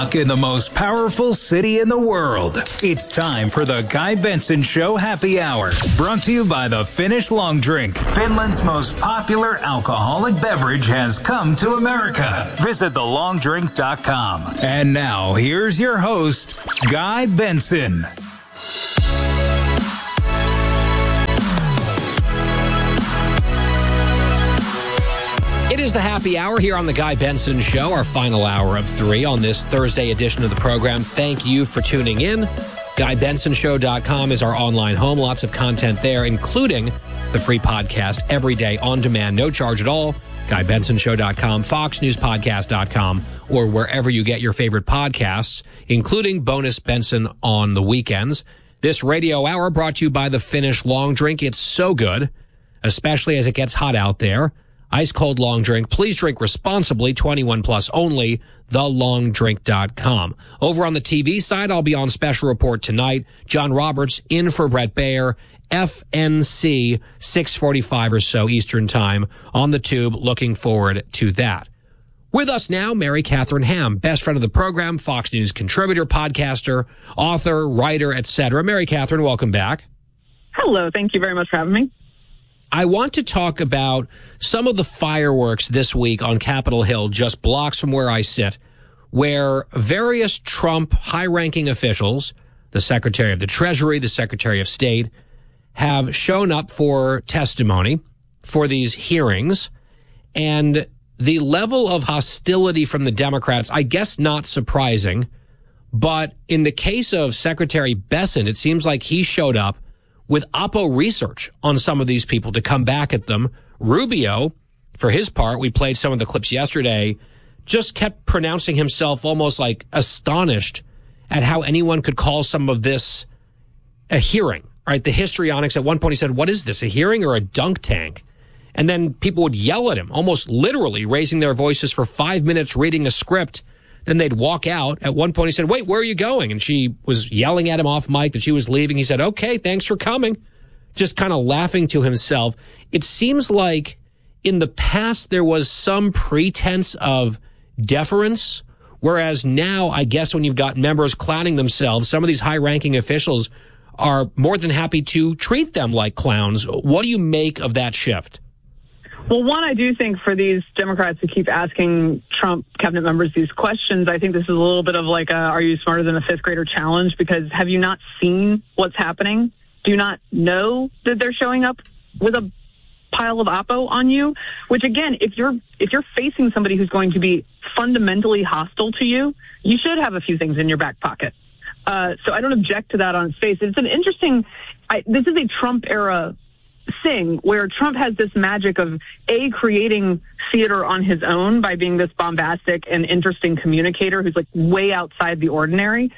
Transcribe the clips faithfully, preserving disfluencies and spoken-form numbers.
In the most powerful city in the world. It's time for the Guy Benson Show Happy Hour. Brought to you by the Finnish Long Drink. Finland's most popular alcoholic beverage has come to America. Visit the long drink dot com. And now, here's your host, Guy Benson. It is the happy hour here on the Guy Benson Show, our final hour of three on this Thursday edition of the program. Thank you for tuning in. Guy Benson Show dot com is our online home. Lots of content there, including the free podcast every day on demand, no charge at all. Guy Benson Show dot com, Fox News Podcast dot com, or wherever you get your favorite podcasts, including Bonus Benson on the weekends. This radio hour brought to you by the Finnish Long Drink. It's so good, especially as it gets hot out there. Ice cold long drink. Please drink responsibly. twenty-one plus only. the long drink dot com. Over on the T V side, I'll be on special report tonight. John Roberts in for Brett Baer. F N C six forty-five or so Eastern Time on the tube. Looking forward to that. With us now, Mary Catherine Ham, best friend of the program, Fox News contributor, podcaster, author, writer, et cetera. Mary Catherine, welcome back. Hello. Thank you very much for having me. I want to talk about some of the fireworks this week on Capitol Hill, just blocks from where I sit, where various Trump high-ranking officials, the Secretary of the Treasury, the Secretary of State, have shown up for testimony for these hearings. And the level of hostility from the Democrats, I guess not surprising, but in the case of Secretary Bessent, it seems like he showed up with Oppo research on some of these people to come back at them. Rubio, for his part, we played some of the clips yesterday, just kept pronouncing himself almost like astonished at how anyone could call some of this a hearing, right? The histrionics, at one point he said, what is this, a hearing or a dunk tank? And then people would yell at him, almost literally raising their voices for five minutes reading a script. Then they'd walk out. At one point, he said, wait, where are you going? And she was yelling at him off mic that she was leaving. He said, okay, thanks for coming. Just kind of laughing to himself. It seems like in the past, there was some pretense of deference, whereas now, I guess when you've got members clowning themselves, some of these high-ranking officials are more than happy to treat them like clowns. What do you make of that shift? Well, one, I do think for these Democrats who keep asking Trump cabinet members these questions, I think this is a little bit of like a, are you smarter than a fifth grader challenge? Because have you not seen what's happening? Do you not know that they're showing up with a pile of Oppo on you? Which, again, if you're if you're facing somebody who's going to be fundamentally hostile to you, you should have a few things in your back pocket. Uh, so I don't object to that on its face. It's an interesting, I, this is a Trump era thing where Trump has this magic of A, creating theater on his own by being this bombastic and interesting communicator who's like way outside the ordinary.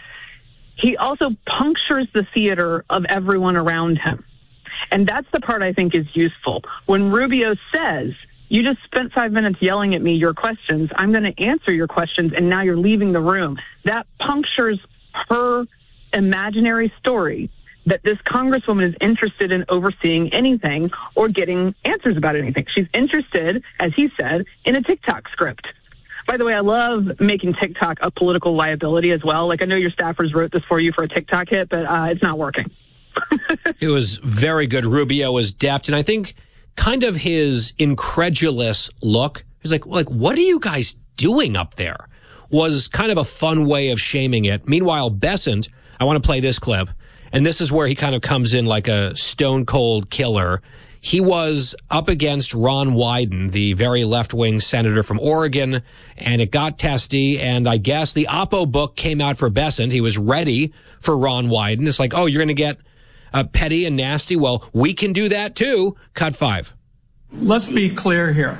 He also punctures the theater of everyone around him. And that's the part I think is useful. When Rubio says, you just spent five minutes yelling at me your questions, I'm going to answer your questions, and now you're leaving the room. That punctures her imaginary story that this congresswoman is interested in overseeing anything or getting answers about anything. She's interested, as he said, in a TikTok script. By the way, I love making TikTok a political liability as well. Like, I know your staffers wrote this for you for a TikTok hit, but uh, it's not working. It was very good. Rubio was deft, and I think kind of his incredulous look, he's like, like, what are you guys doing up there? Was kind of a fun way of shaming it. Meanwhile, Bessent, I want to play this clip. And this is where he kind of comes in like a stone cold killer. He was up against Ron Wyden, the very left-wing senator from Oregon, and it got testy. And I guess the Oppo book came out for Bessent. He was ready for Ron Wyden. It's like, oh, you're going to get uh, petty and nasty? Well, we can do that too. Cut five. Let's be clear here.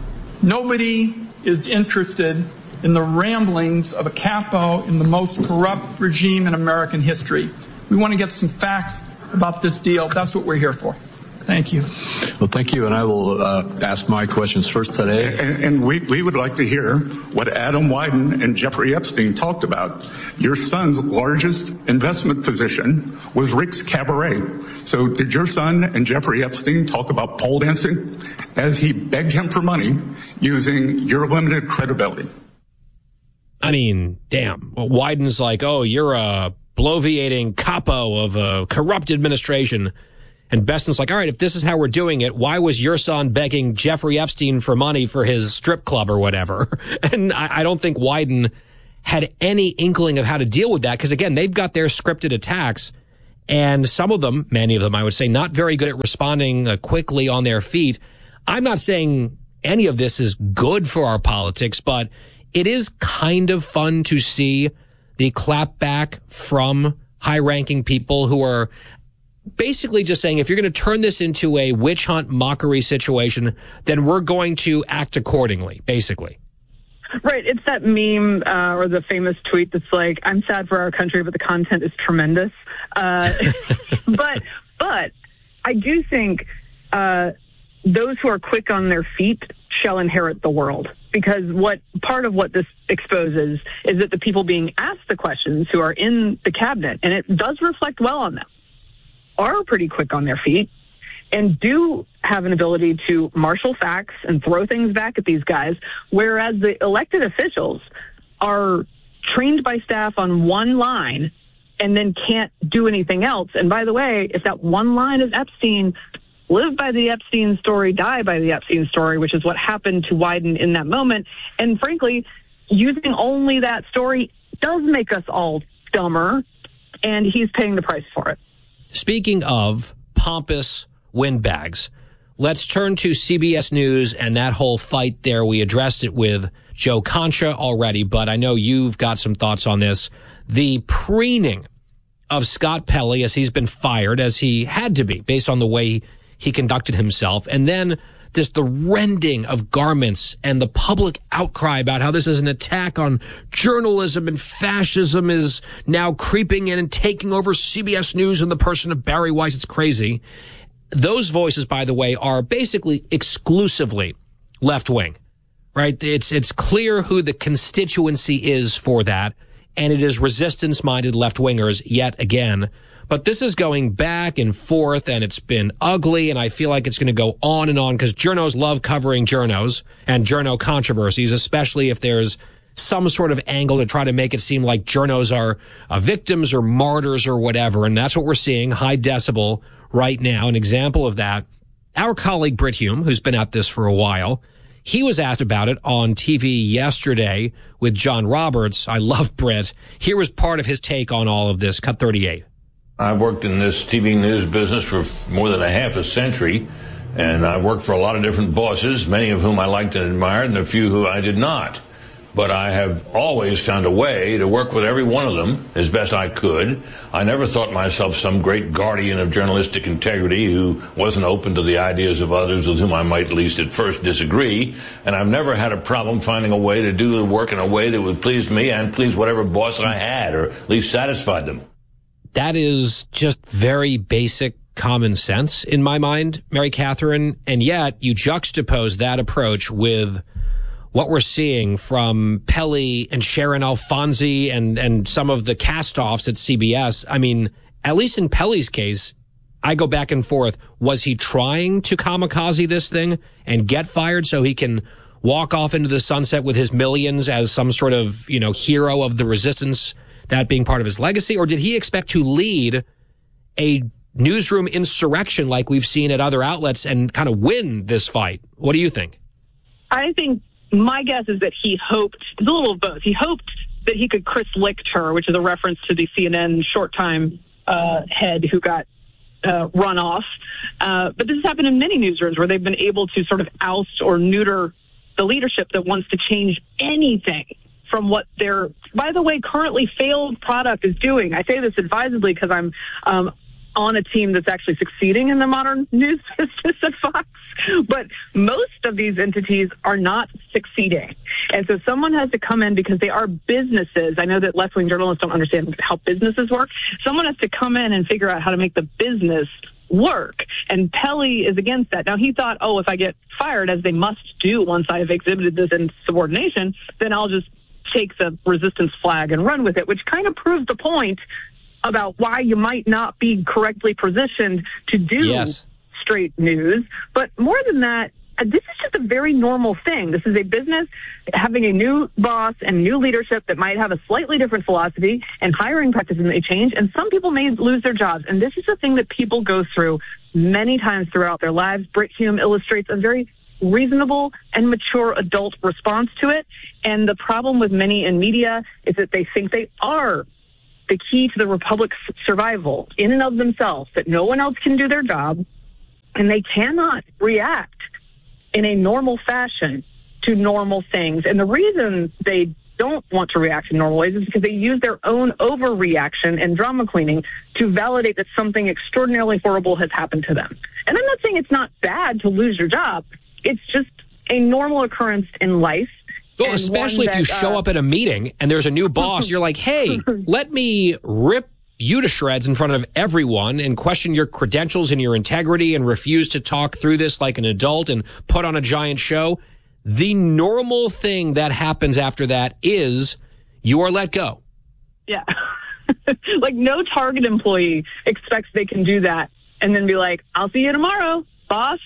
Nobody is interested in the ramblings of a capo in the most corrupt regime in American history. We want to get some facts about this deal. That's what we're here for. Thank you. Well, thank you, and I will uh, ask my questions first today. And, and we, we would like to hear what Adam Wyden and Jeffrey Epstein talked about. Your son's largest investment position was Rick's Cabaret. So did your son and Jeffrey Epstein talk about pole dancing as he begged him for money using your limited credibility? I mean, damn. Well, Wyden's like, oh, you're a bloviating capo of a corrupt administration. And Besson's like, all right, if this is how we're doing it, why was your son begging Jeffrey Epstein for money for his strip club or whatever? And I, I don't think Wyden had any inkling of how to deal with that because, again, they've got their scripted attacks. And some of them, many of them, I would say, not very good at responding uh, quickly on their feet. I'm not saying any of this is good for our politics, but it is kind of fun to see the clapback from high-ranking people who are basically just saying, if you're going to turn this into a witch hunt mockery situation, then we're going to act accordingly, basically. Right. It's that meme uh, or the famous tweet that's like, I'm sad for our country, but the content is tremendous. Uh, but but I do think uh, those who are quick on their feet shall inherit the world. Because what part of what this exposes is that the people being asked the questions who are in the cabinet, and it does reflect well on them, are pretty quick on their feet and do have an ability to marshal facts and throw things back at these guys, whereas the elected officials are trained by staff on one line and then can't do anything else. And by the way, if that one line is Epstein, live by the Epstein story, die by the Epstein story, which is what happened to Wyden in that moment. And frankly, using only that story does make us all dumber, and he's paying the price for it. Speaking of pompous windbags, let's turn to C B S News and that whole fight there. We addressed it with Joe Concha already, but I know you've got some thoughts on this. The preening of Scott Pelley as he's been fired, as he had to be, based on the way he conducted himself, and then this the rending of garments and the public outcry about how this is an attack on journalism and fascism is now creeping in and taking over C B S News in the person of Bari Weiss. It's crazy. Those voices, by the way, are basically exclusively left-wing, right? It's it's clear who the constituency is for that, and it is resistance-minded left-wingers yet again. But this is going back and forth, and it's been ugly, and I feel like it's going to go on and on because journos love covering journos and journo controversies, especially if there's some sort of angle to try to make it seem like journos are uh, victims or martyrs or whatever, and that's what we're seeing, high decibel right now. An example of that, our colleague Brit Hume, who's been at this for a while, he was asked about it on T V yesterday with John Roberts. I love Brit. Here was part of his take on all of this. Cut thirty-eight. I've worked in this T V news business for more than a half a century, and I worked for a lot of different bosses, many of whom I liked and admired, and a few who I did not. But I have always found a way to work with every one of them as best I could. I never thought myself some great guardian of journalistic integrity who wasn't open to the ideas of others with whom I might at least at first disagree. And I've never had a problem finding a way to do the work in a way that would please me and please whatever boss I had, or at least satisfied them. That is just very basic common sense in my mind, Mary Catherine. And yet you juxtapose that approach with what we're seeing from Pelley and Sharon Alfonsi and, and some of the cast-offs at C B S. I mean, at least in Pelley's case, I go back and forth. Was he trying to kamikaze this thing and get fired so he can walk off into the sunset with his millions as some sort of, you know, hero of the resistance, that being part of his legacy? Or did he expect to lead a newsroom insurrection like we've seen at other outlets and kind of win this fight? What do you think? I think my guess is that he hoped, it's a little of both. He hoped that he could Chris Lichter, which is a reference to the C N N short-time uh, head who got uh, run off. Uh, but this has happened in many newsrooms where they've been able to sort of oust or neuter the leadership that wants to change anything from what their, by the way, currently failed product is doing. I say this advisedly because I'm um, on a team that's actually succeeding in the modern news business at Fox. But most of these entities are not succeeding. And so someone has to come in because they are businesses. I know that left-wing journalists don't understand how businesses work. Someone has to come in and figure out how to make the business work. And Pelley is against that. Now, he thought, oh, if I get fired, as they must do once I have exhibited this insubordination, then I'll just take the resistance flag and run with it, which kind of proves the point about why you might not be correctly positioned to do yes. straight news. But more than that, this is just a very normal thing. This is a business having a new boss and new leadership that might have a slightly different philosophy, and hiring practices may change, and some people may lose their jobs. And this is a thing that people go through many times throughout their lives. Brit Hume illustrates a very reasonable and mature adult response to it. And the problem with many in media is that they think they are the key to the republic's survival in and of themselves, that no one else can do their job, and they cannot react in a normal fashion to normal things. And the reason they don't want to react in normal ways is because they use their own overreaction and drama cleaning to validate that something extraordinarily horrible has happened to them. And I'm not saying it's not bad to lose your job. It's just a normal occurrence in life. Well, especially if that, you show uh, up at a meeting and there's a new boss, you're like, hey, let me rip you to shreds in front of everyone and question your credentials and your integrity and refuse to talk through this like an adult and put on a giant show. The normal thing that happens after that is you are let go. Yeah. Like no Target employee expects they can do that and then be like, I'll see you tomorrow, boss.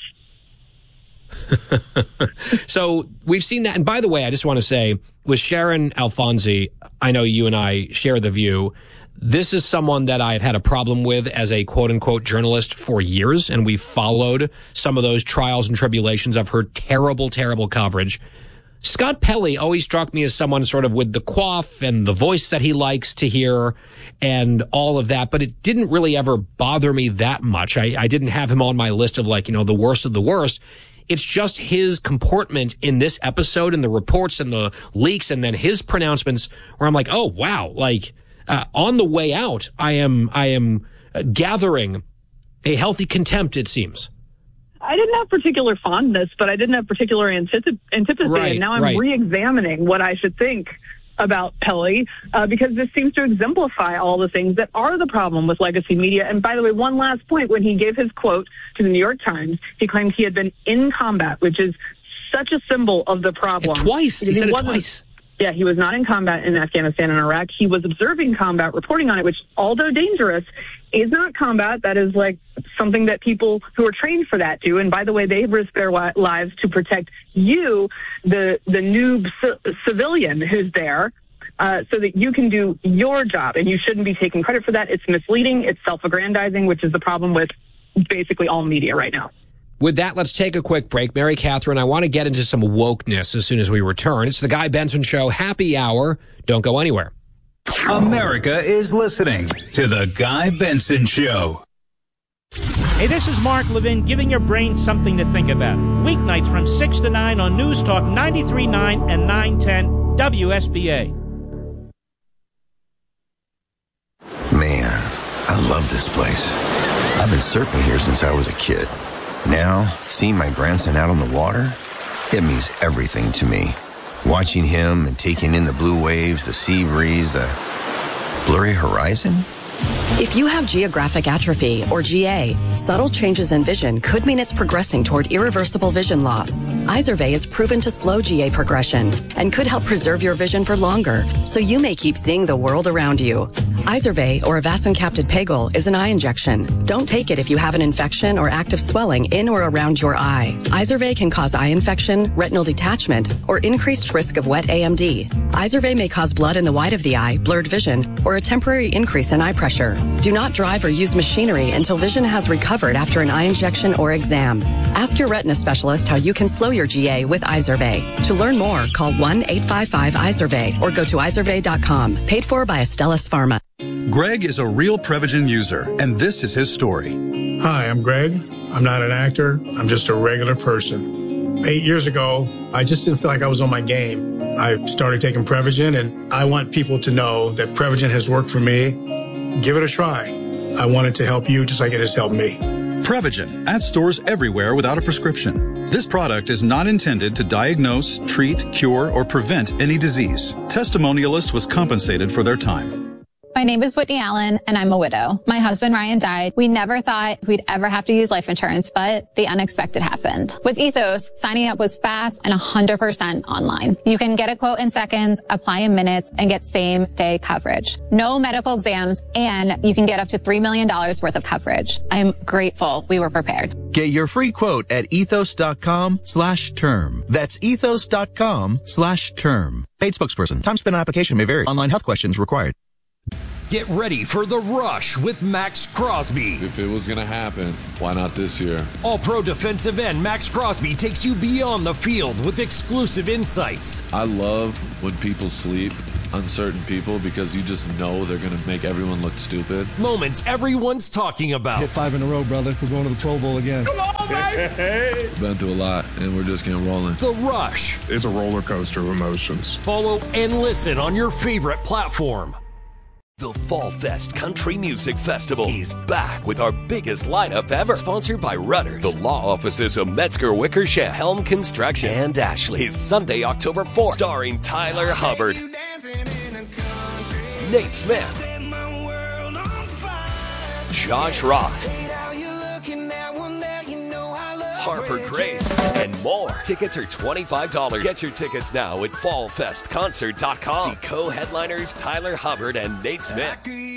So we've seen that. And by the way, I just want to say with Sharon Alfonsi, I know you and I share the view. This is someone that I've had a problem with as a quote unquote journalist for years. And we've followed some of those trials and tribulations of her terrible, terrible coverage. Scott Pelley always struck me as someone sort of with the quaff and the voice that he likes to hear and all of that. But it didn't really ever bother me that much. I, I didn't have him on my list of like, you know, the worst of the worst. It's just his comportment in this episode and the reports and the leaks and then his pronouncements where I'm like, oh, wow, like uh, on the way out, I am I am uh, gathering a healthy contempt, it seems. I didn't have particular fondness, but I didn't have particular antip- antipathy. Right, and now I'm right. re-examining what I should think about Pelley, uh, because this seems to exemplify all the things that are the problem with legacy media. And by the way, one last point, when he gave his quote to the New York Times, he claimed he had been in combat, which is such a symbol of the problem. Yeah, twice. He said it twice. Yeah, he was not in combat in Afghanistan and Iraq. He was observing combat, reporting on it, which, although dangerous, is not combat. That is like something that people who are trained for that do. And by the way, they risk their lives to protect you, the the noob c- civilian who's there, uh, so that you can do your job. And you shouldn't be taking credit for that. It's misleading. It's self-aggrandizing, which is the problem with basically all media right now. With that, let's take a quick break. Mary Catherine, I want to get into some wokeness as soon as we return. It's the Guy Benson Show, Happy Hour. Don't go anywhere. America is listening to the Guy Benson Show. Hey, this is Mark Levin giving your brain something to think about. Weeknights from six to nine on News Talk ninety-three point nine and nine ten W S B A. Man, I love this place. I've been surfing here since I was a kid. Now, seeing my grandson out on the water, it means everything to me. Watching him and taking in the blue waves, the sea breeze, the blurry horizon. If you have geographic atrophy, or G A, subtle changes in vision could mean it's progressing toward irreversible vision loss. Izervay is proven to slow G A progression and could help preserve your vision for longer, so you may keep seeing the world around you. Izervay, or avacincaptad pegol, is an eye injection. Don't take it if you have an infection or active swelling in or around your eye. Izervay can cause eye infection, retinal detachment, or increased risk of wet A M D. Izervay may cause blood in the white of the eye, blurred vision, or a temporary increase in eye pressure. Do not drive or use machinery until vision has recovered after an eye injection or exam. Ask your retina specialist how you can slow your G A with Izervay. To learn more, call one eight five five Izervay or go to izervay dot com. Paid for by Astellas Pharma. Greg is a real Prevagen user, and this is his story. Hi, I'm Greg. I'm not an actor. I'm just a regular person. Eight years ago, I just didn't feel like I was on my game. I started taking Prevagen, and I want people to know that Prevagen has worked for me. Give it a try. I want it to help you just like it has helped me. Prevagen, at stores everywhere without a prescription. This product is not intended to diagnose, treat, cure, or prevent any disease. Testimonialist was compensated for their time. My name is Whitney Allen, and I'm a widow. My husband, Ryan, died. We never thought we'd ever have to use life insurance, but the unexpected happened. With Ethos, signing up was fast and one hundred percent online. You can get a quote in seconds, apply in minutes, and get same-day coverage. No medical exams, and you can get up to three million dollars worth of coverage. I'm grateful we were prepared. Get your free quote at ethos.com slash term. That's ethos.com slash term. Paid spokesperson. Time spent on application may vary. Online health questions required. Get ready for The Rush with Max Crosby. If it was going to happen, why not this year? All-pro defensive end Max Crosby takes you beyond the field with exclusive insights. I love when people sleep, uncertain people, because you just know they're going to make everyone look stupid. Moments everyone's talking about. Hit five in a row, brother. We're going to the Pro Bowl again. Come on, baby! Been through a lot, and we're just getting rolling. The Rush. It's a roller coaster of emotions. Follow and listen on your favorite platform. The Fall Fest Country Music Festival is back with our biggest lineup ever. Sponsored by Rudders, the law offices of Metzger Wickersham, Helm Construction, and Ashley. Is Sunday, October fourth. Starring Tyler Hubbard, Nate Smith, Josh Ross, Harper Grace, and more. Tickets are twenty-five dollars. Get your tickets now at fall fest concert dot com. See co-headliners Tyler Hubbard and Nate Smith.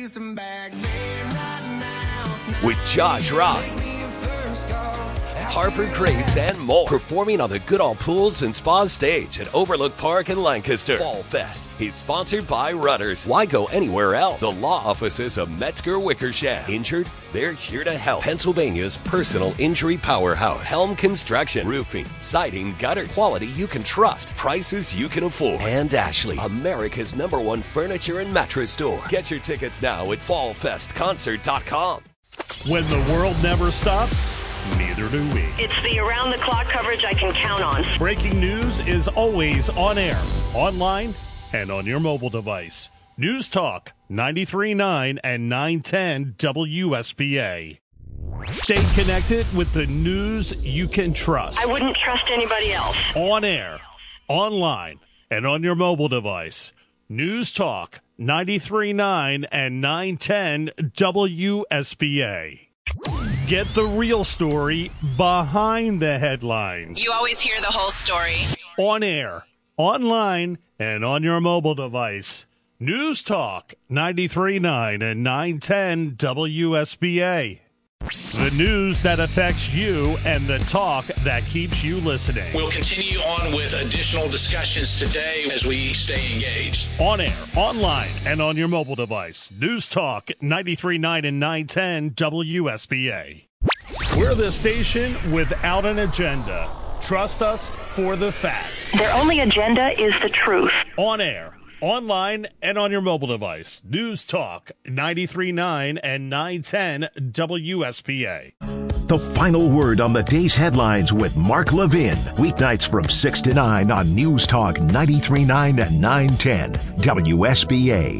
With Josh Ross, Harper Grace, and more. Performing on the Goodall Pools and Spa stage at Overlook Park in Lancaster. Fall Fest is sponsored by Rudders. Why go anywhere else? The law offices of Metzger Wickersham. Injured? They're here to help. Pennsylvania's personal injury powerhouse. Helm Construction. Roofing, siding, gutters. Quality you can trust. Prices you can afford. And Ashley, America's number one furniture and mattress store. Get your tickets now at fall fest concert dot com. When the world never stops, neither do we. It's the around-the-clock coverage I can count on. Breaking news is always on air, online, and on your mobile device. News Talk ninety-three point nine and nine ten W S B A. Stay connected with the news you can trust. I wouldn't trust anybody else. On air, online, and on your mobile device. News Talk ninety-three point nine and nine ten W S B A. Get the real story behind the headlines. You always hear the whole story. On air, online, and on your mobile device. News Talk ninety-three point nine and nine ten W S B A. The news that affects you and the talk that keeps you listening. We'll continue on with additional discussions today as we stay engaged. On air, online, and on your mobile device. News Talk ninety-three point nine and nine ten W S B A. We're the station without an agenda. Trust us for the facts. Their only agenda is the truth. On air, online, and on your mobile device. News Talk ninety-three point nine and nine ten W S B A. The final word on the day's headlines with Mark Levin. Weeknights from six to nine on News Talk ninety-three point nine and nine ten W S B A.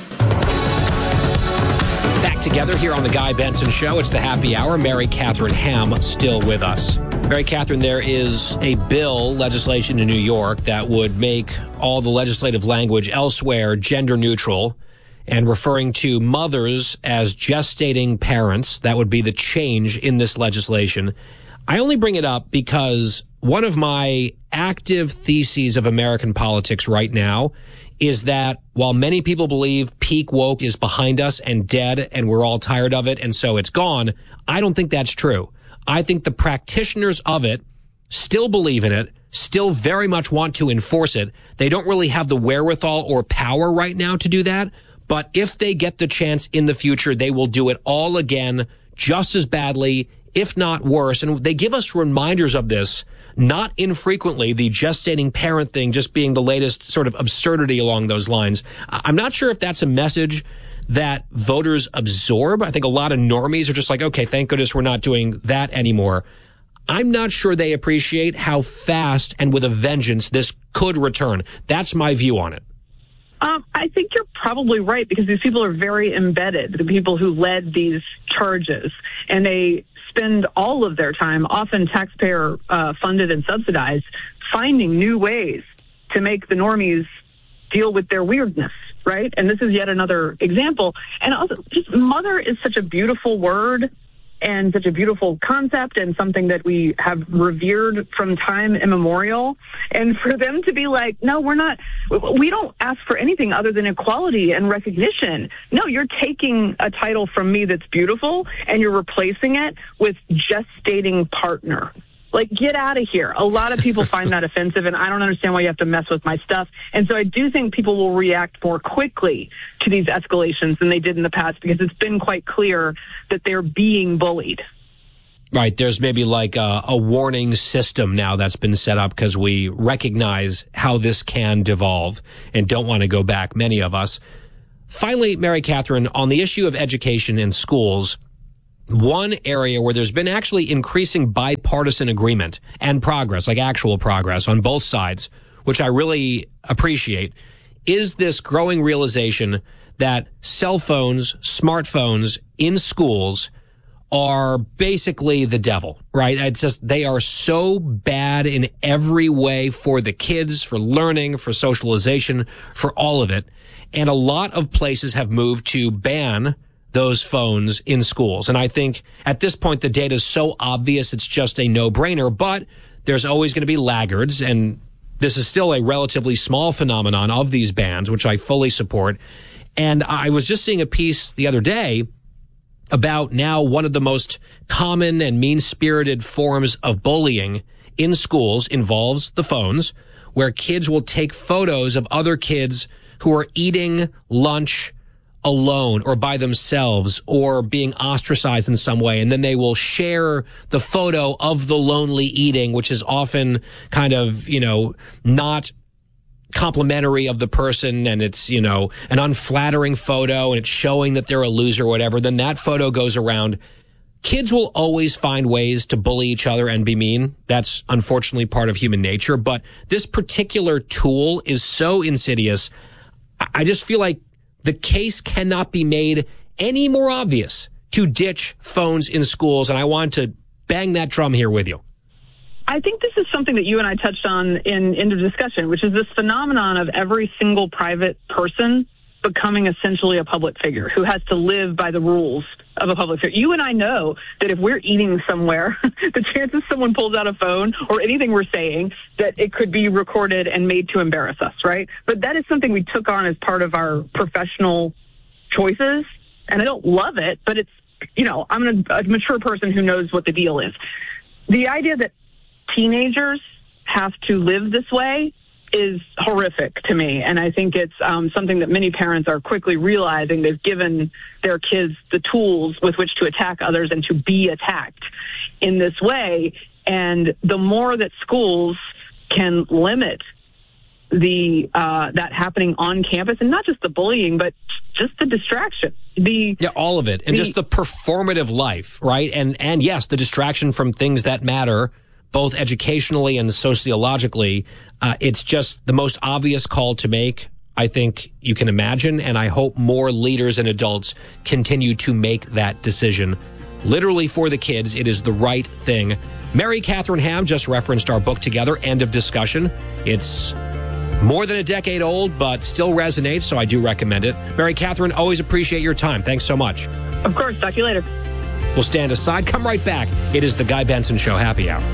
Back together here on the Guy Benson Show. It's the happy hour. Mary Catherine Ham still with us. Mary Catherine, there is a bill, legislation in New York, that would make all the legislative language elsewhere gender neutral and referring to mothers as gestating parents. That would be the change in this legislation. I only bring it up because one of my active theses of American politics right now is that while many people believe peak woke is behind us and dead and we're all tired of it and so it's gone, I don't think that's true. I think the practitioners of it still believe in it, still very much want to enforce it. They don't really have the wherewithal or power right now to do that. But if they get the chance in the future, they will do it all again just as badly, if not worse. And they give us reminders of this not infrequently, the gestating parent thing just being the latest sort of absurdity along those lines. I'm not sure if that's a message that voters absorb. I think a lot of normies are just like, okay, thank goodness we're not doing that anymore. I'm not sure they appreciate how fast and with a vengeance this could return. That's my view on it. Um, I think you're probably right, because these people are very embedded, the people who led these charges, and they spend all of their time, often taxpayer uh, funded and subsidized, finding new ways to make the normies deal with their weirdness. right? And this is yet another example. And also, just mother is such a beautiful word and such a beautiful concept and something that we have revered from time immemorial. And for them to be like, no, we're not, we don't ask for anything other than equality and recognition. No, you're taking a title from me that's beautiful and you're replacing it with gestating partner. Like, get out of here. A lot of people find that offensive, and I don't understand why you have to mess with my stuff. And so I do think people will react more quickly to these escalations than they did in the past, because it's been quite clear that they're being bullied. Right. There's maybe like a, a warning system now that's been set up because we recognize how this can devolve and don't want to go back, many of us. Finally, Mary Catherine, on the issue of education in schools, one area where there's been actually increasing bipartisan agreement and progress, like actual progress on both sides, which I really appreciate, is this growing realization that cell phones, smartphones in schools are basically the devil, right? It's just, they are so bad in every way for the kids, for learning, for socialization, for all of it. And a lot of places have moved to ban those phones in schools. And I think at this point, the data is so obvious, it's just a no-brainer, but there's always going to be laggards. And this is still a relatively small phenomenon of these bans, which I fully support. And I was just seeing a piece the other day about now one of the most common and mean-spirited forms of bullying in schools involves the phones, where kids will take photos of other kids who are eating lunch alone or by themselves or being ostracized in some way. And then they will share the photo of the lonely eating, which is often kind of, you know, not complimentary of the person. And it's, you know, an unflattering photo and it's showing that they're a loser or whatever. Then that photo goes around. Kids will always find ways to bully each other and be mean. That's unfortunately part of human nature. But this particular tool is so insidious. I just feel like the case cannot be made any more obvious to ditch phones in schools, and I want to bang that drum here with you. I think this is something that you and I touched on in End of Discussion, which is this phenomenon of every single private person becoming essentially a public figure who has to live by the rules of a public figure. You and I know that if we're eating somewhere, the chances someone pulls out a phone or anything we're saying, that it could be recorded and made to embarrass us, right? But that is something we took on as part of our professional choices. And I don't love it, but it's, you know, I'm a, a mature person who knows what the deal is. The idea that teenagers have to live this way is horrific to me. And I think it's um, something that many parents are quickly realizing. They've given their kids the tools with which to attack others and to be attacked in this way. And the more that schools can limit the uh, that happening on campus, and not just the bullying, but just the distraction. The Yeah, all of it. And the, just the performative life, right? And and yes, the distraction from things that matter, both educationally and sociologically. Uh, it's just the most obvious call to make, I think you can imagine, and I hope more leaders and adults continue to make that decision. Literally for the kids, it is the right thing. Mary Catherine Ham just referenced our book together, End of Discussion. It's more than a decade old, but still resonates, so I do recommend it. Mary Catherine, always appreciate your time. Thanks so much. Of course. Talk to you later. We'll stand aside. Come right back. It is the Guy Benson Show Happy Hour.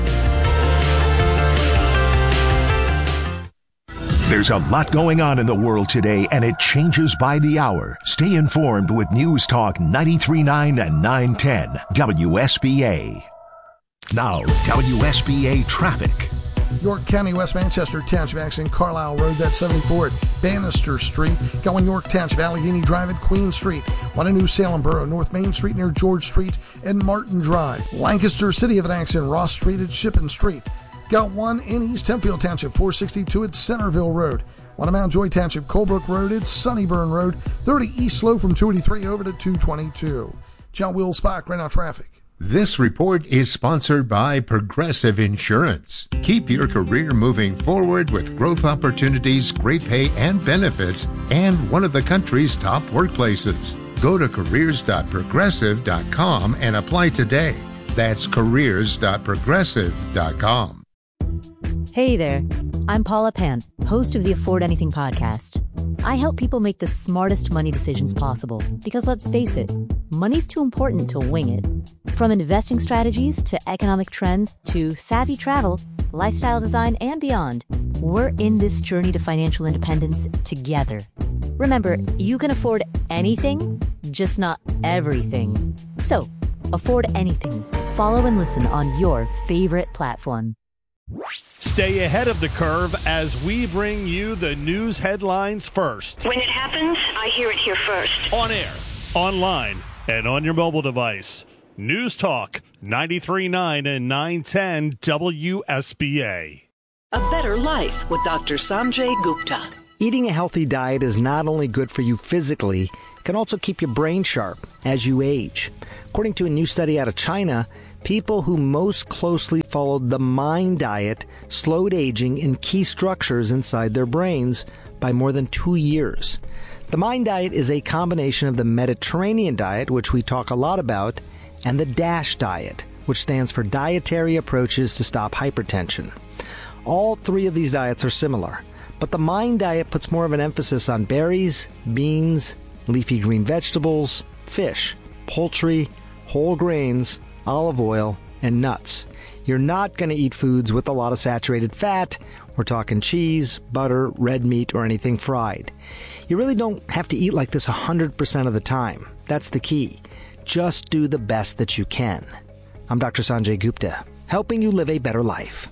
There's a lot going on in the world today, and it changes by the hour. Stay informed with News Talk ninety-three point nine and nine ten W S B A. Now, W S B A traffic. York County, West Manchester Township, exit Carlisle Road, that's seventy-four at Bannister Street. Going York Township, Allegheny Drive at Queen Street. One in New Salem Borough, North Main Street near George Street and Martin Drive. Lancaster City of an accident, Ross Street at Shippen Street. Got one in East Hempfield Township, four sixty-two at Centerville Road. One in Mountjoy Township, Colebrook Road at Sunnyburn Road. thirty East Slow from two eighty-three over to two twenty-two. John Will Spock, right now traffic. This report is sponsored by Progressive Insurance. Keep your career moving forward with growth opportunities, great pay and benefits, and one of the country's top workplaces. Go to careers dot progressive dot com and apply today. That's careers dot progressive dot com. Hey there, I'm Paula Pant, host of the Afford Anything podcast. I help people make the smartest money decisions possible because, let's face it, money's too important to wing it. From investing strategies to economic trends to savvy travel, lifestyle design, and beyond, we're in this journey to financial independence together. Remember, you can afford anything, just not everything. So, afford anything. Follow and listen on your favorite platform. Stay ahead of the curve as we bring you the news headlines first. When it happens, I hear it here first. On air, online, and on your mobile device. News Talk ninety-three point nine and nine ten W S B A. A better life with Doctor Sanjay Gupta. Eating a healthy diet is not only good for you physically, it can also keep your brain sharp as you age. According to a new study out of China, people who most closely followed the MIND diet slowed aging in key structures inside their brains by more than two years. The MIND diet is a combination of the Mediterranean diet, which we talk a lot about, and the DASH diet, which stands for Dietary Approaches to Stop Hypertension. All three of these diets are similar, but the MIND diet puts more of an emphasis on berries, beans, leafy green vegetables, fish, poultry, whole grains, olive oil, and nuts. You're not going to eat foods with a lot of saturated fat. We're talking cheese, butter, red meat, or anything fried. You really don't have to eat like this one hundred percent of the time. That's the key. Just do the best that you can. I'm Doctor Sanjay Gupta, helping you live a better life.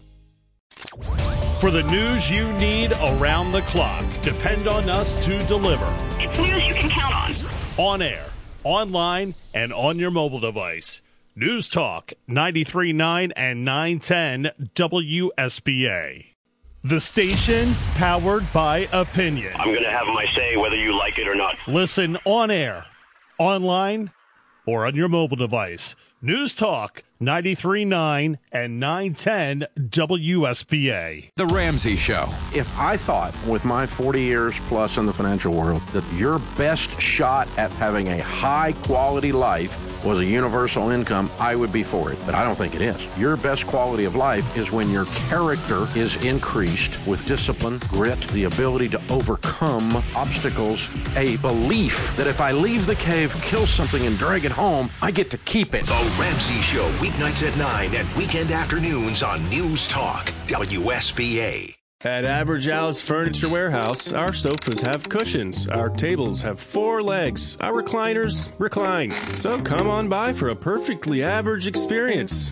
For the news you need around the clock, depend on us to deliver. It's news you can count on. On air, online, and on your mobile device. News Talk ninety-three point nine and nine ten W S B A. The station powered by opinion. I'm going to have my say whether you like it or not. Listen on air, online, or on your mobile device. News Talk ninety-three point nine and nine ten W S B A. The Ramsey Show. If I thought with my forty years plus in the financial world that your best shot at having a high quality life was a universal income, I would be for it. But I don't think it is. Your best quality of life is when your character is increased with discipline, grit, the ability to overcome obstacles, a belief that if I leave the cave, kill something, and drag it home, I get to keep it. The Ramsey Show, weeknights at nine and weekend afternoons on News Talk, W S B A. At Average Al's Furniture Warehouse, our sofas have cushions, our tables have four legs, our recliners recline. So come on by for a perfectly average experience.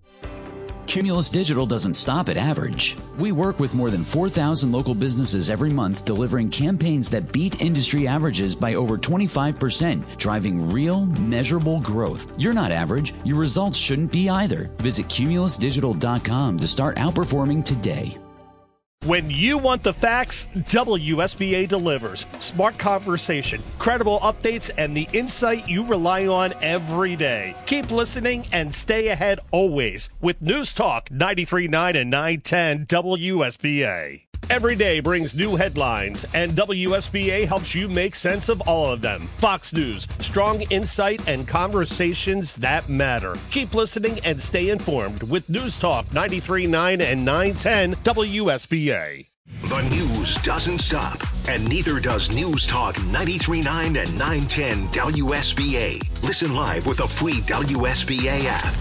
Cumulus Digital doesn't stop at average. We work with more than four thousand local businesses every month, delivering campaigns that beat industry averages by over twenty-five percent, driving real, measurable growth. You're not average. Your results shouldn't be either. Visit cumulus digital dot com to start outperforming today. When you want the facts, W S B A delivers. Smart conversation, credible updates, and the insight you rely on every day. Keep listening and stay ahead always with News Talk ninety-three point nine and nine ten W S B A. Every day brings new headlines, and W S B A helps you make sense of all of them. Fox News, strong insight and conversations that matter. Keep listening and stay informed with News Talk ninety-three point nine and nine ten W S B A. The news doesn't stop, and neither does News Talk ninety-three point nine and nine ten W S B A. Listen live with a free W S B A app.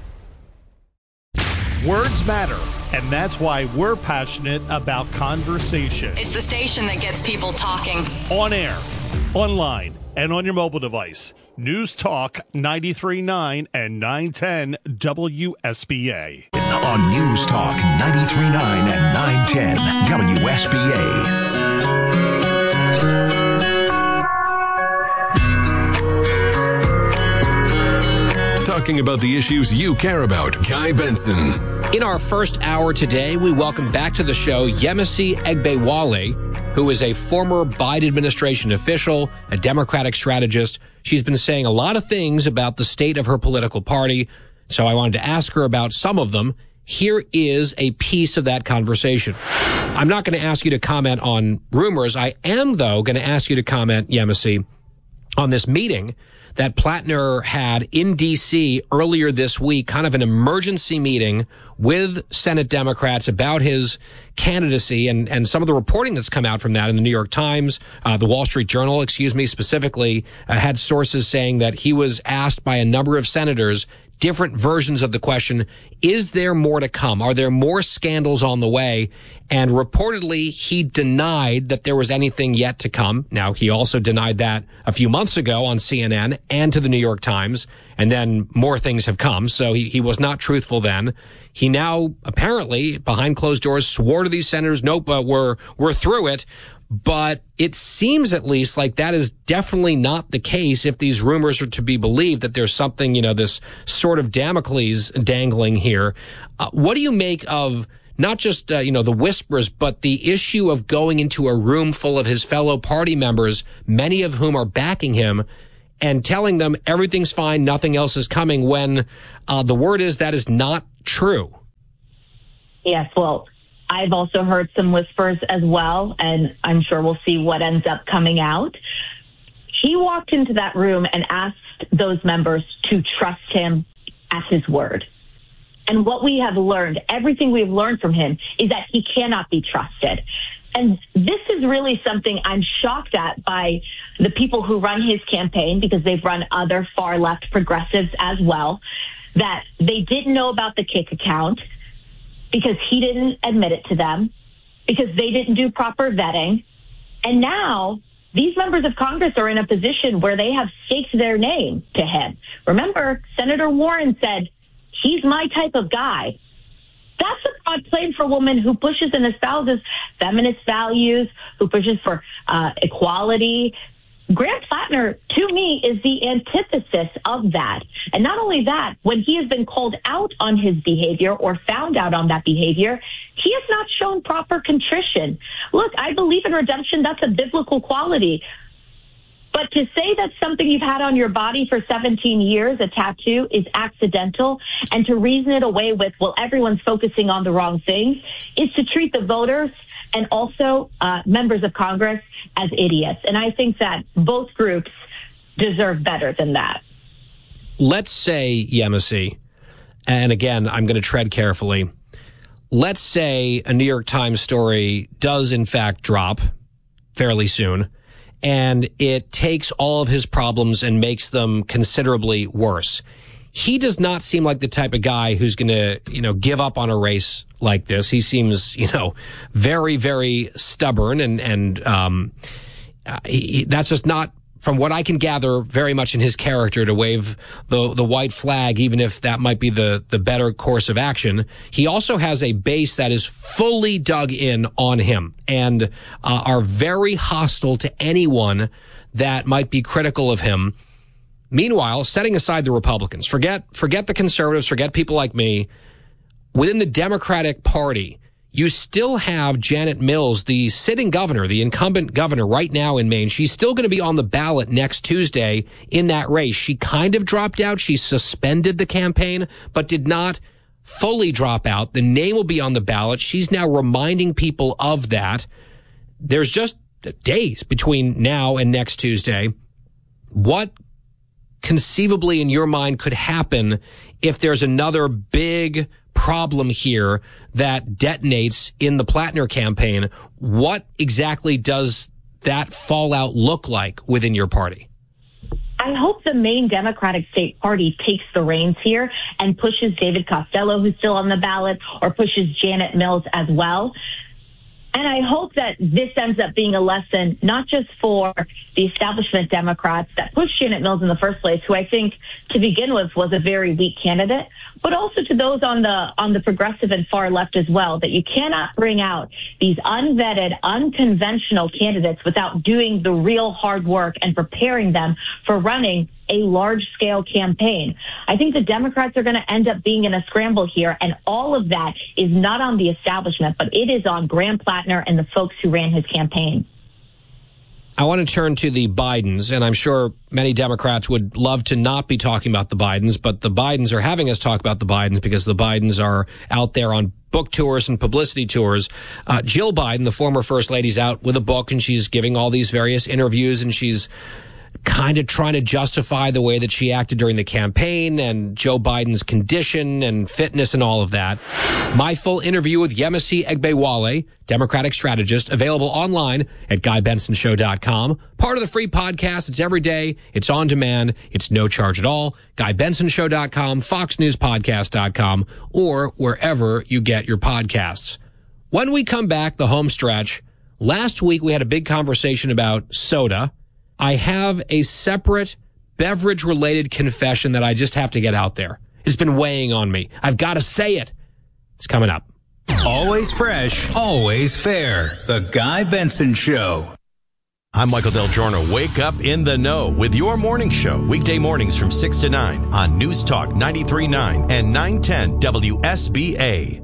Words matter, and that's why we're passionate about conversation. It's the station that gets people talking. On air, online, and on your mobile device. News Talk ninety-three point nine and nine ten W S B A. On News Talk ninety-three point nine and nine ten W S B A. Talking about the issues you care about. Guy Benson. In our first hour today, we welcome back to the show Yemisi Egbewale, who is a former Biden administration official, a Democratic strategist. She's been saying a lot of things about the state of her political party, so I wanted to ask her about some of them. Here is a piece of that conversation. I'm not going to ask you to comment on rumors. I am, though, going to ask you to comment, Yemisi, on this meeting that Plattner had in D C earlier this week, kind of an emergency meeting with Senate Democrats about his candidacy, and, and some of the reporting that's come out from that in the New York Times, uh, the Wall Street Journal, excuse me, specifically, uh, had sources saying that he was asked by a number of senators different versions of the question, is there more to come? Are there more scandals on the way? And reportedly, he denied that there was anything yet to come. Now, he also denied that a few months ago on C N N and to the New York Times, and then more things have come. So he, he was not truthful then. He now, apparently, behind closed doors, swore to these senators, nope, uh, we're, we're through it. But it seems at least like that is definitely not the case if these rumors are to be believed, that there's something, you know, this sort of Damocles dangling here. Uh, what do you make of not just, uh, you know, the whispers, but the issue of going into a room full of his fellow party members, many of whom are backing him, and telling them everything's fine, nothing else is coming, when uh, the word is that is not true? Yes, well, I've also heard some whispers as well, and I'm sure we'll see what ends up coming out. He walked into that room and asked those members to trust him at his word. And what we have learned, everything we've learned from him, is that he cannot be trusted. And this is really something I'm shocked at by the people who run his campaign, because they've run other far-left progressives as well, that they didn't know about the Kik account, because he didn't admit it to them, because they didn't do proper vetting. And now these members of Congress are in a position where they have staked their name to him. Remember, Senator Warren said, he's my type of guy. That's a broad claim for a woman who pushes and espouses feminist values, who pushes for uh, equality. Graham Plattner, to me, is the antithesis of that. And not only that, when he has been called out on his behavior or found out on that behavior, he has not shown proper contrition. Look, I believe in redemption. That's a biblical quality. But to say that something you've had on your body for seventeen years, a tattoo, is accidental, and to reason it away with, well, everyone's focusing on the wrong things, is to treat the voters and also uh, members of Congress as idiots. And I think that both groups deserve better than that. Let's say, Yemisi, and again, I'm going to tread carefully, let's say a New York Times story does in fact drop fairly soon, and it takes all of his problems and makes them considerably worse. He does not seem like the type of guy who's going to, you know, give up on a race like this. He seems, you know, very, very stubborn, and, and, um, uh, he, that's just not, from what I can gather, very much in his character to wave the, the white flag, even if that might be the, the better course of action. He also has a base that is fully dug in on him and, uh, are very hostile to anyone that might be critical of him. Meanwhile, setting aside the Republicans, forget forget the conservatives, forget people like me, within the Democratic Party, you still have Janet Mills, the sitting governor, the incumbent governor right now in Maine. She's still going to be on the ballot next Tuesday in that race. She kind of dropped out. She suspended the campaign, but did not fully drop out. The name will be on the ballot. She's now reminding people of that. There's just days between now and next Tuesday. What conceivably in your mind could happen if there's another big problem here that detonates in the Plattner campaign? What exactly does that fallout look like within your party? I hope the Maine Democratic State Party takes the reins here and pushes David Costello, who's still on the ballot, or pushes Janet Mills as well. And I hope that this ends up being a lesson, not just for the establishment Democrats that pushed Janet Mills in the first place, who I think to begin with was a very weak candidate, but also to those on the on the progressive and far left as well, that you cannot bring out these unvetted, unconventional candidates without doing the real hard work and preparing them for running a large-scale campaign. I think the Democrats are going to end up being in a scramble here, and all of that is not on the establishment, but it is on Graham Plattner and the folks who ran his campaign. I want to turn to the Bidens, and I'm sure many Democrats would love to not be talking about the Bidens, but the Bidens are having us talk about the Bidens because the Bidens are out there on book tours and publicity tours. Uh, Jill Biden, the former First Lady, is out with a book, and she's giving all these various interviews, and she's kind of trying to justify the way that she acted during the campaign and Joe Biden's condition and fitness and all of that. My full interview with Yemisi Egbewale, Democratic strategist, available online at guy benson show dot com. Part of the free podcast. It's every day. It's on demand. It's no charge at all. guy benson show dot com, fox news podcast dot com, or wherever you get your podcasts. When we come back, the home stretch, last week we had a big conversation about soda. I have a separate beverage-related confession that I just have to get out there. It's been weighing on me. I've got to say it. It's coming up. Always fresh, always fair. The Guy Benson Show. I'm Michael Del Giorno. Wake up in the know with your morning show. Weekday mornings from six to nine on News Talk ninety-three point nine and nine ten W S B A.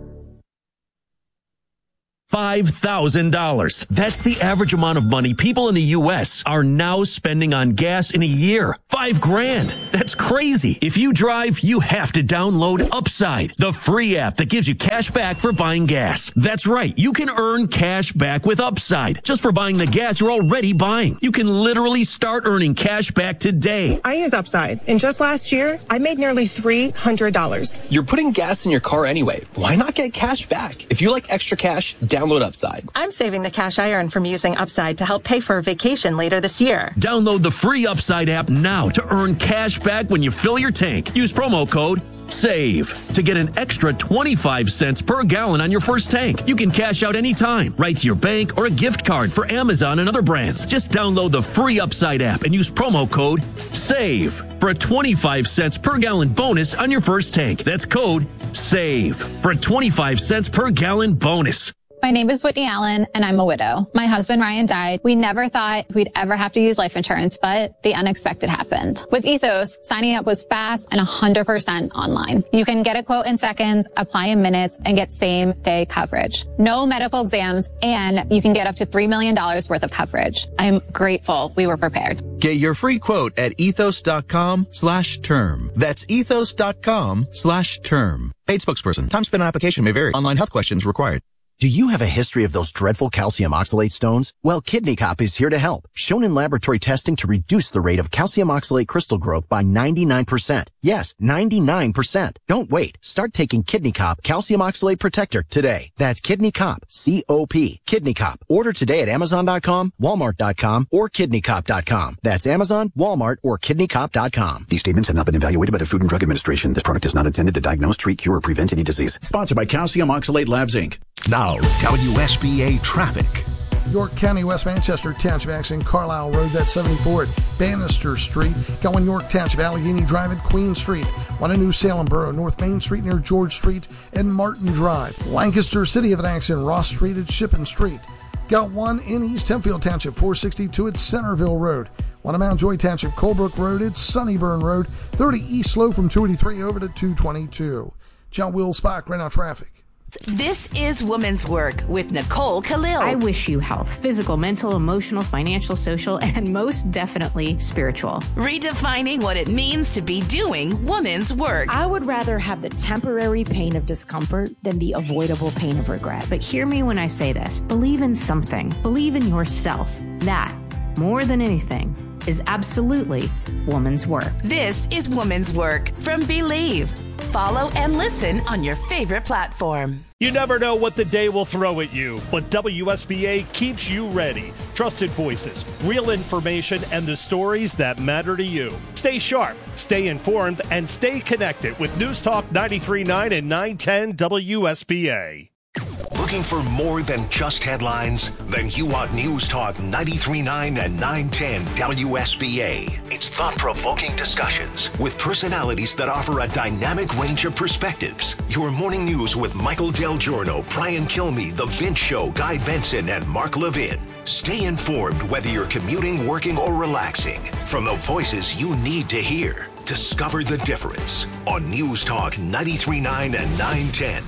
five thousand dollars. That's the average amount of money people in the U S are now spending on gas in a year. Five grand. That's crazy. If you drive, you have to download Upside, the free app that gives you cash back for buying gas. That's right. You can earn cash back with Upside just for buying the gas you're already buying. You can literally start earning cash back today. I use Upside, and just last year, I made nearly three hundred dollars. You're putting gas in your car anyway. Why not get cash back? If you like extra cash, download Upside. I'm saving the cash I earn from using Upside to help pay for a vacation later this year. Download the free Upside app now to earn cash back when you fill your tank. Use promo code SAVE to get an extra twenty-five cents per gallon on your first tank. You can cash out anytime, right to your bank or a gift card for Amazon and other brands. Just download the free Upside app and use promo code SAVE for a twenty-five cents per gallon bonus on your first tank. That's code SAVE for a twenty-five cents per gallon bonus. My name is Whitney Allen, and I'm a widow. My husband, Ryan, died. We never thought we'd ever have to use life insurance, but the unexpected happened. With Ethos, signing up was fast and one hundred percent online. You can get a quote in seconds, apply in minutes, and get same-day coverage. No medical exams, and you can get up to three million dollars worth of coverage. I'm grateful we were prepared. Get your free quote at ethos.com slash term. That's ethos.com slash term. Paid spokesperson. Time spent on application may vary. Online health questions required. Do you have a history of those dreadful calcium oxalate stones? Well, Kidney Cop is here to help. Shown in laboratory testing to reduce the rate of calcium oxalate crystal growth by ninety-nine percent. Yes, ninety-nine percent. Don't wait. Start taking Kidney Cop Calcium Oxalate Protector today. That's Kidney Cop, C O P. Kidney Cop. Order today at amazon dot com, walmart dot com, or kidney cop dot com. That's Amazon, Walmart, or kidney cop dot com. These statements have not been evaluated by the Food and Drug Administration. This product is not intended to diagnose, treat, cure, or prevent any disease. Sponsored by Calcium Oxalate Labs, Incorporated. Now, W S B A traffic. York County, West Manchester Township, Axon, Carlisle Road, that's seventy-four at Bannister Street. Going York Township, Allegheny Drive at Queen Street. One in New Salem Borough, North Main Street near George Street and Martin Drive. Lancaster City of an accident, Ross Street at Shippen Street. Got one in East Hempfield Township, four sixty-two at Centerville Road. One in Mount Joy Township, Colebrook Road at Sunnyburn Road. thirty East Slow from two eighty-three over to two twenty-two. John Will Spock, right now traffic. This is Woman's Work with Nicole Khalil. I wish you health, physical, mental, emotional, financial, social, and most definitely spiritual. Redefining what it means to be doing woman's work. I would rather have the temporary pain of discomfort than the avoidable pain of regret. But hear me when I say this. Believe in something. Believe in yourself. That, more than anything, is absolutely woman's work. This is Woman's Work from Believe. Follow and listen on your favorite platform. You never know what the day will throw at you, but W S B A keeps you ready. Trusted voices, real information, and the stories that matter to you. Stay sharp, stay informed, and stay connected with News Talk ninety-three point nine and nine ten W S B A. Looking for more than just headlines? Then you want News Talk ninety-three point nine and nine ten W S B A. It's thought-provoking discussions with personalities that offer a dynamic range of perspectives. Your morning news with Michael Del Giorno, Brian Kilmeade, The Vince Show, Guy Benson, and Mark Levin. Stay informed whether you're commuting, working, or relaxing. From the voices you need to hear, discover the difference on News Talk ninety-three point nine and nine ten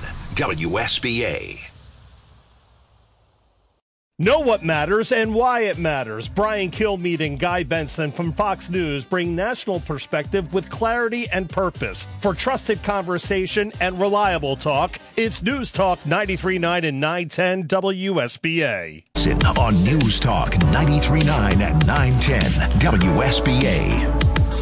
W S B A. Know what matters and why it matters. Brian Kilmeade and Guy Benson from Fox News bring national perspective with clarity and purpose. For trusted conversation and reliable talk, it's News Talk ninety-three point nine and nine ten W S B A. On News Talk ninety-three point nine and nine ten W S B A.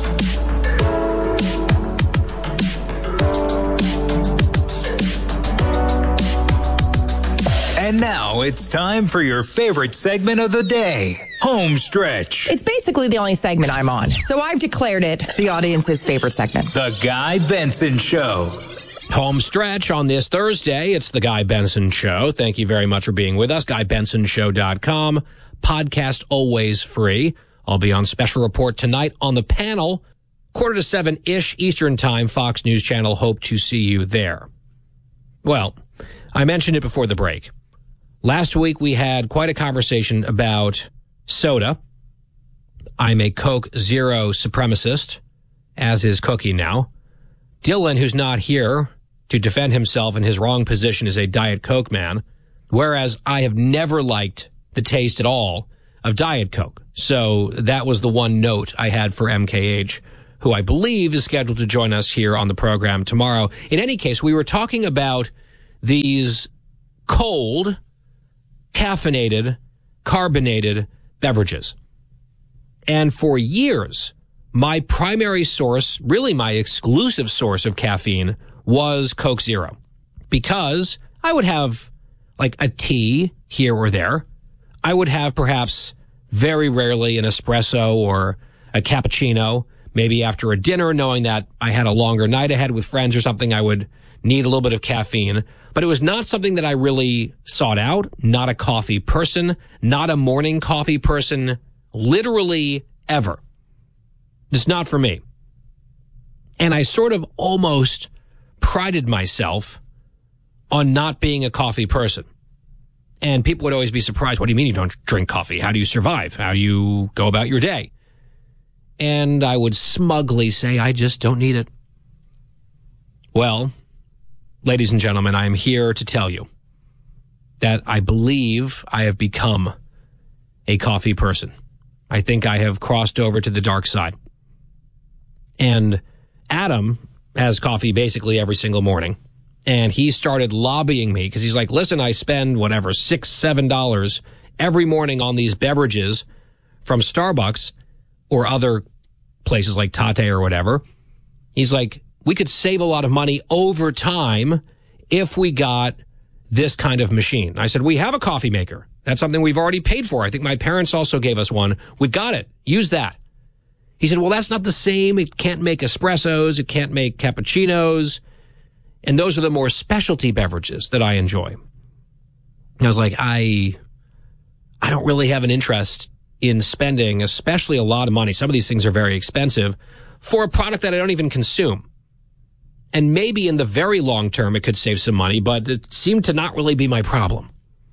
And now it's time for your favorite segment of the day, Home Stretch. It's basically the only segment I'm on, so I've declared it the audience's favorite segment. The Guy Benson Show. Home Stretch on this Thursday. It's the Guy Benson Show. Thank you very much for being with us. guy benson show dot com. Podcast always free. I'll be on special report tonight on the panel. Quarter to seven-ish Eastern Time, Fox News Channel. Hope to see you there. Well, I mentioned it before the break. Last week, we had quite a conversation about soda. I'm a Coke Zero supremacist, as is Cookie now. Dylan, who's not here to defend himself in his wrong position, is a Diet Coke man, whereas I have never liked the taste at all of Diet Coke. So that was the one note I had for M K H, who I believe is scheduled to join us here on the program tomorrow. In any case, we were talking about these cold, caffeinated, carbonated beverages. And for years, my primary source, really my exclusive source of caffeine, was Coke Zero. Because I would have like a tea here or there. I would have perhaps very rarely an espresso or a cappuccino, maybe after a dinner, knowing that I had a longer night ahead with friends or something, I would need a little bit of caffeine. But it was not something that I really sought out, not a coffee person, not a morning coffee person, literally ever. It's not for me. And I sort of almost prided myself on not being a coffee person. And people would always be surprised. What do you mean you don't drink coffee? How do you survive? How do you go about your day? And I would smugly say, I just don't need it. Well, ladies and gentlemen, I am here to tell you that I believe I have become a coffee person. I think I have crossed over to the dark side. And Adam has coffee basically every single morning. And he started lobbying me because he's like, listen, I spend whatever, six, seven dollars every morning on these beverages from Starbucks or other places like Tate or whatever. He's like, we could save a lot of money over time if we got this kind of machine. I said, we have a coffee maker. That's something we've already paid for. I think my parents also gave us one. We've got it. Use that. He said, well, that's not the same. It can't make espressos. It can't make cappuccinos. And those are the more specialty beverages that I enjoy. And I was like, I, I don't really have an interest in spending, especially a lot of money. Some of these things are very expensive for a product that I don't even consume. And maybe in the very long term, it could save some money, but it seemed to not really be my problem.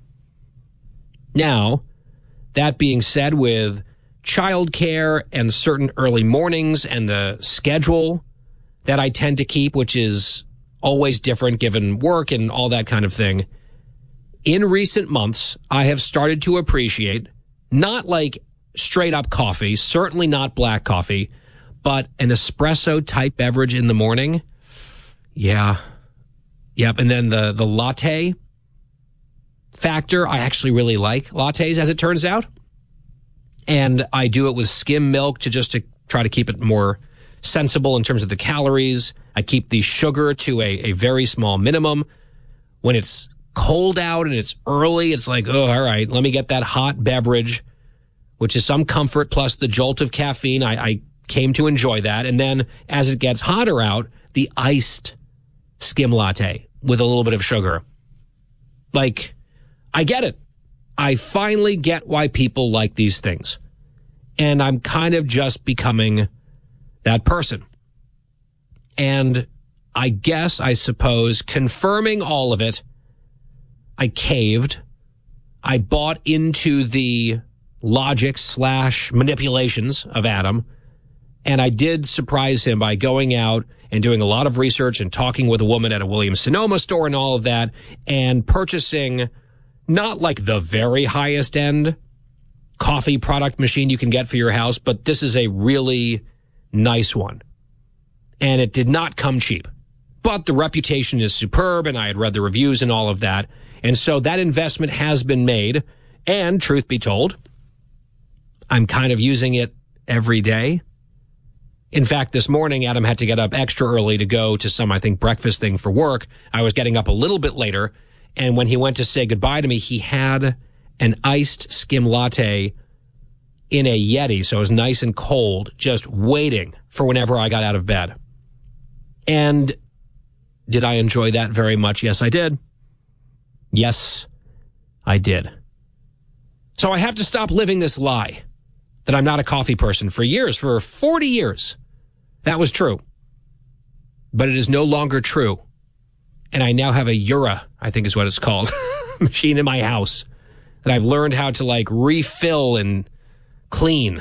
Now, that being said, with childcare and certain early mornings and the schedule that I tend to keep, which is always different given work and all that kind of thing, in recent months, I have started to appreciate not like straight up coffee, certainly not black coffee, but an espresso type beverage in the morning. Yeah. Yep. And then the, the latte factor, I actually really like lattes, as it turns out. And I do it with skim milk to just to try to keep it more sensible in terms of the calories. I keep the sugar to a, a very small minimum. When it's cold out and it's early, it's like, oh, all right, let me get that hot beverage, which is some comfort plus the jolt of caffeine. I, I came to enjoy that. And then as it gets hotter out, the iced skim latte with a little bit of sugar. Like, I get it. I finally get why people like these things. And I'm kind of just becoming that person. And I guess, I suppose, confirming all of it, I caved. I bought into the logic slash manipulations of Adam. And I did surprise him by going out and doing a lot of research and talking with a woman at a Williams-Sonoma store and all of that, and purchasing not like the very highest end coffee product machine you can get for your house, but this is a really nice one. And it did not come cheap. But the reputation is superb, and I had read the reviews and all of that. And so that investment has been made, And truth be told, I'm kind of using it every day. In fact, this morning, Adam had to get up extra early to go to some, I think, breakfast thing for work. I was getting up a little bit later. And when he went to say goodbye to me, he had an iced skim latte in a Yeti. So it was nice and cold, just waiting for whenever I got out of bed. And did I enjoy that very much? Yes, I did. Yes, I did. So I have to stop living this lie that I'm not a coffee person. For years, for forty years, that was true. But it is no longer true. And I now have a Ura, I think is what it's called, machine in my house that I've learned how to like refill and clean.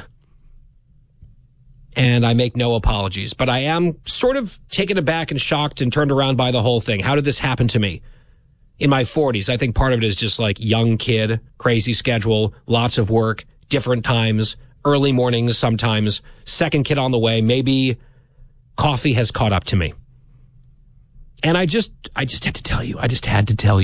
And I make no apologies. But I am sort of taken aback and shocked and turned around by the whole thing. How did this happen to me? In my forties, I think part of it is just like young kid, crazy schedule, lots of work, different times, early mornings sometimes, second kid on the way. Maybe coffee has caught up to me. And I just, I just had to tell you, I just had to tell you.